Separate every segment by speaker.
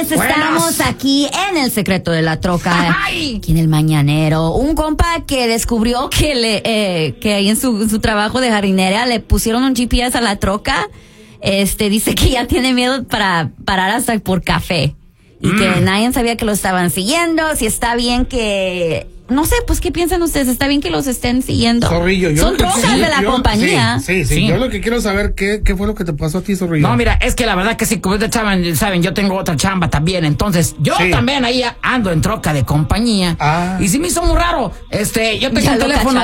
Speaker 1: Pues estamos aquí en el secreto de la troca, aquí en el mañanero. Un compa que descubrió que ahí en su trabajo de jardinera le pusieron un GPS a la troca. Dice que ya tiene miedo para parar hasta por café. Y que nadie sabía que lo estaban siguiendo. Si está bien que... No sé, pues, ¿qué piensan ustedes? ¿Está bien que los estén siguiendo?
Speaker 2: Zorrillo,
Speaker 1: son trocas de la compañía.
Speaker 2: Sí. Yo lo que quiero saber, ¿qué fue lo que te pasó a ti, Zorrillo?
Speaker 3: No, mira, es que la verdad que sí, como ustedes saben, yo tengo otra chamba también. Entonces, yo también ahí ando en troca de compañía. Y sí me hizo muy raro. Yo tengo un teléfono.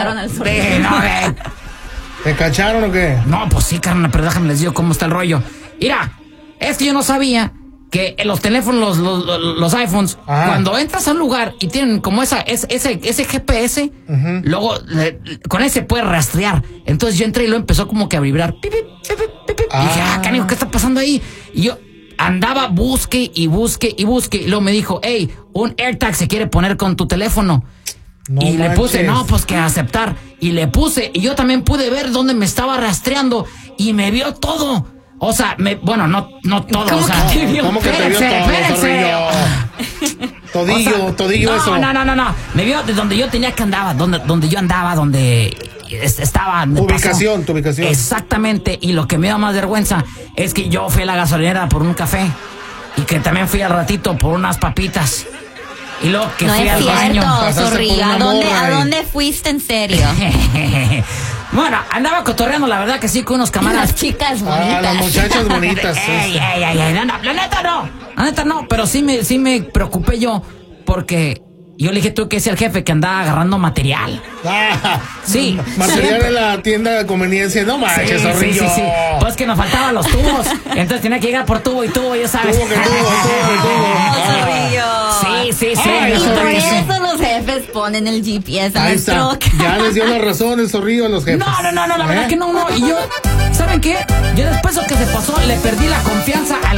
Speaker 2: ¿Te cacharon o qué?
Speaker 3: No, pues sí, carnal, pero déjame les digo cómo está el rollo. Mira, es que yo no sabía que los teléfonos, los iPhones, cuando entras a un lugar y tienen como ese GPS, luego con ese puedes rastrear. Entonces yo entré y lo empezó como que a vibrar. Pip, pip, pip, pip, pip. Y dije, canijo, ¿qué está pasando ahí? Y yo andaba, busque. Y luego me dijo, hey, un AirTag se quiere poner con tu teléfono. Y le puse, pues que aceptar. Y le puse, y yo también pude ver dónde me estaba rastreando. Y me vio todo. O sea, no todo.
Speaker 1: ¿Cómo
Speaker 3: o sea,
Speaker 1: que te vio?
Speaker 2: ¿Cómo que te vio todo, Zorrillo? Todillo eso.
Speaker 3: No. Me vio de donde yo tenía que andar, donde yo andaba, donde estaba.
Speaker 2: Tu ubicación.
Speaker 3: Exactamente. Y lo que me da más vergüenza es que yo fui a la gasolinera por un café. Y que también fui al ratito por unas papitas. Y luego que
Speaker 1: no
Speaker 3: fui al baño.
Speaker 1: No es cierto, Zorrillo. ¿A dónde fuiste en serio?
Speaker 3: Bueno, andaba cotorreando, la verdad que sí, con unos camaradas.
Speaker 1: Las chicas bonitas.
Speaker 2: Las muchachas bonitas.
Speaker 3: Ey, la neta no, pero sí me preocupé yo, porque yo le dije, tú que es el jefe que andaba agarrando material. Sí.
Speaker 2: Material en la tienda de conveniencia, no manches, Zorrillo.
Speaker 3: Sí. Pues que nos faltaban los tubos, entonces tenía que llegar por tubo, ya sabes.
Speaker 2: Tubo.
Speaker 1: Zorrillo.
Speaker 3: Sí.
Speaker 1: Y por eso los jefes ponen el GPS a las trocas.
Speaker 2: Ya les dio la razón el Zorrillo a los jefes.
Speaker 3: No, la verdad que no. Y yo, ¿saben qué? Yo después de que se pasó, le perdí la confianza a